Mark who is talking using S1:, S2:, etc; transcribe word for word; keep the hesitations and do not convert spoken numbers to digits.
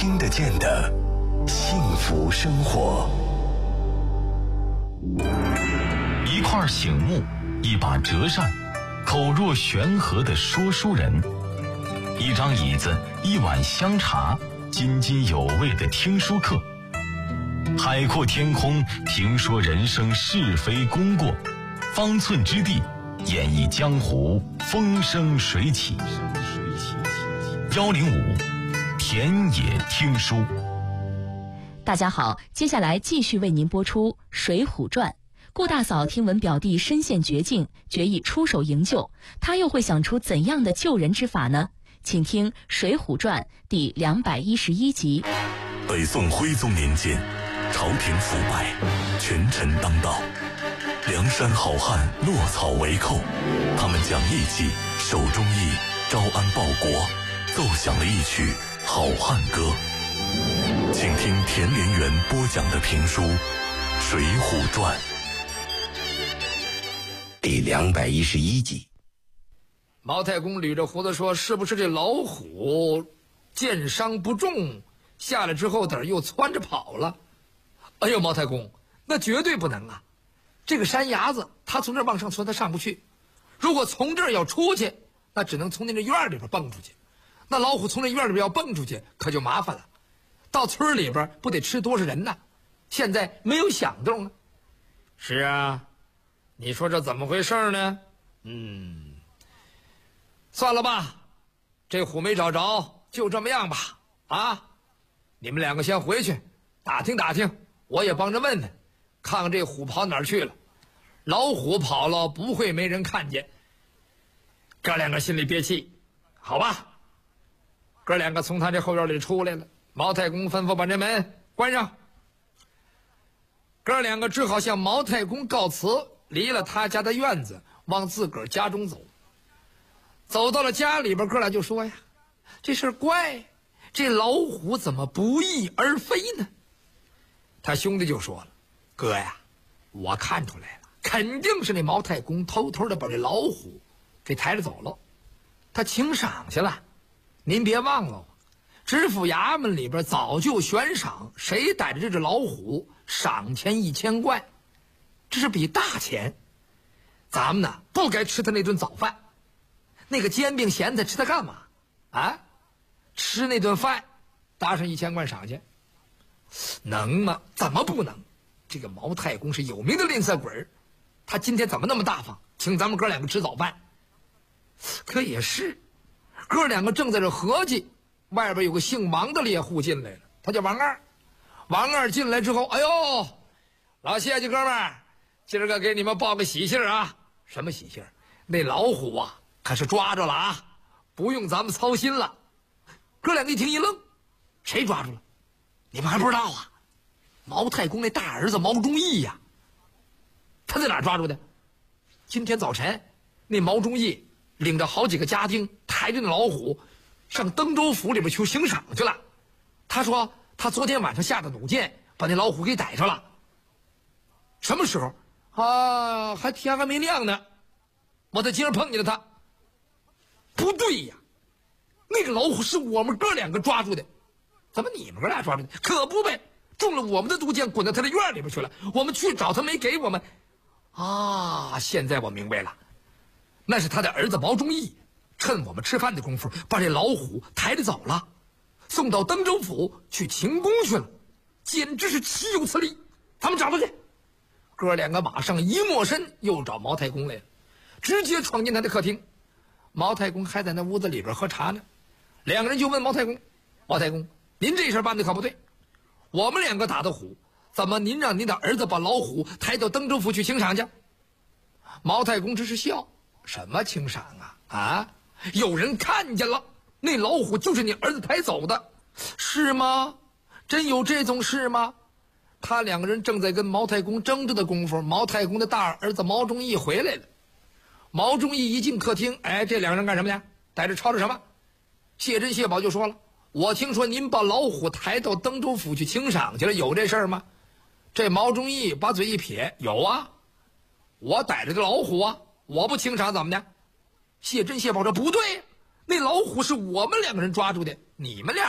S1: 听得见的幸福生活。
S2: 一块醒目，一把折扇，口若悬河的说书人，一张椅子，一碗香茶，津津有味的听书课。海阔天空，评说人生是非功过，方寸之地，演绎江湖风生水起。幺零五田野听书。
S3: 大家好，接下来继续为您播出《水浒传》。顾大嫂听闻表弟身陷绝境，决意出手营救，他又会想出怎样的救人之法呢？请听《水浒传》第两百一十一集。
S1: 北宋徽宗年间，朝廷腐败，权臣当道，梁山好汉落草为寇，他们讲义气，守忠义，招安报国，奏响了一曲好汉歌。请听田连元播讲的评书《水浒传》
S4: 第两百一十一集。
S5: 毛太公捋着胡子说：“是不是这老虎箭伤不中，下来之后等又窜着跑了？”哎呦，毛太公，那绝对不能啊！这个山崖子，他从这儿往上窜，他上不去。如果从这儿要出去，那只能从那院里边蹦出去。那老虎从那院里边要蹦出去，可就麻烦了。到村里边不得吃多少人呢？现在没有响动啊。是啊，你说这怎么回事呢？嗯，算了吧，这虎没找着，就这么样吧。啊，你们两个先回去打听打听，我也帮着问问，看看这虎跑哪儿去了。老虎跑了不会没人看见。哥两个心里憋气，好吧。哥两个从他这后院里出来了，毛太公吩咐把这门关上。哥两个只好向毛太公告辞，离了他家的院子，往自个儿家中走。走到了家里边，哥俩就说呀：“这事儿怪，这老虎怎么不翼而飞呢？”他兄弟就说了：“哥呀，我看出来了，肯定是那毛太公偷偷的把这老虎给抬着走了，他请赏去了。您别忘了，知府衙门里边早就悬赏，谁逮着这只老虎，赏钱一千贯，这是笔大钱。咱们呢，不该吃他那顿早饭。那个煎饼咸菜吃它干嘛啊？吃那顿饭搭上一千贯赏去，能吗？怎么不能？这个毛太公是有名的吝啬鬼，他今天怎么那么大方，请咱们哥两个吃早饭？可也是，哥两个正在这合计，外边有个姓王的猎户进来了，他叫王二。王二进来之后，哎呦，老谢家哥们儿，今儿个给你们报个喜信啊！什么喜信？那老虎啊可是抓着了啊，不用咱们操心了。哥两个一听一愣，谁抓住了？你们还不知道啊？毛太公那大儿子毛忠义呀、啊，他在哪儿抓住的？今天早晨，那毛忠义领着好几个家丁，抬着那老虎上登州府里边去行赏去了。他说他昨天晚上下的弩箭，把那老虎给逮着了。什么时候啊？还天还没亮呢，我在街上碰见了他。不对呀，那个老虎是我们哥两个抓住的。怎么你们哥俩抓住的？可不呗，中了我们的毒箭，滚到他的院里边去了。我们去找他，没给我们。啊，现在我明白了，那是他的儿子毛忠义，趁我们吃饭的功夫，把这老虎抬着走了，送到登州府去请功去了，简直是岂有此理！咱们找他去。哥两个马上一抹身，又找毛太公来了，直接闯进他的客厅。毛太公还在那屋子里边喝茶呢，两个人就问毛太公：“毛太公，您这事办的可不对，我们两个打的虎，怎么您让您的儿子把老虎抬到登州府去请赏去？”毛太公只是笑：“什么请赏啊？啊，有人看见了，那老虎就是你儿子抬走的，是吗？真有这种事吗？”他两个人正在跟毛太公争执的功夫，毛太公的大儿子毛忠义回来了。毛忠义一进客厅，哎，这两个人干什么呢？在这吵着什么？谢珍谢宝就说了：“我听说您把老虎抬到登州府去请赏去了，有这事儿吗？”这毛忠义把嘴一撇：“有啊，我逮着个老虎啊，我不请赏怎么的？”谢珍谢宝说：“不对，那老虎是我们两个人抓住的，你们俩